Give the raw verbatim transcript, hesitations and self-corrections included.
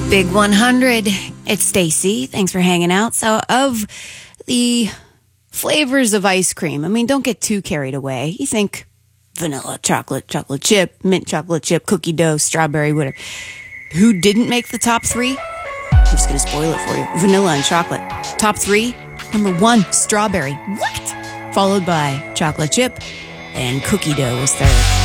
Big one hundred. It's Stacy. Thanks for hanging out. So, of the flavors of ice cream, I mean, don't get too carried away. You think vanilla, chocolate, chocolate chip, mint chocolate chip, cookie dough, strawberry, whatever. Who didn't make the top three? I'm just going to spoil it for you. Vanilla and chocolate. Top three. Number one, strawberry. What? Followed by chocolate chip, and cookie dough was third.